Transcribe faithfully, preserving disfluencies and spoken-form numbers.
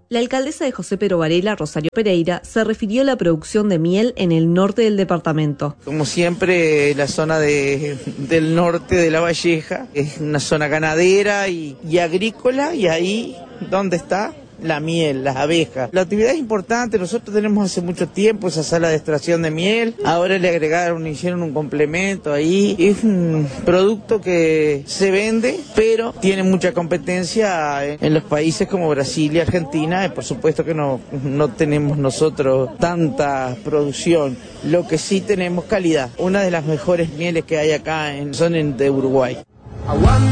La alcaldesa de José Pedro Varela, Rosario Pereira, se refirió a la producción de miel en el norte del departamento. Como siempre, la zona de, del norte de La Valleja es una zona ganadera y, y agrícola, y ahí donde está la miel, las abejas. La actividad es importante, nosotros tenemos hace mucho tiempo esa sala de extracción de miel, ahora le agregaron, hicieron un complemento ahí, es un producto que se vende, pero tiene mucha competencia en, en los países como Brasil y Argentina, y por supuesto que no, no tenemos nosotros tanta producción, lo que sí tenemos calidad. Una de las mejores mieles que hay acá en, son en, de Uruguay.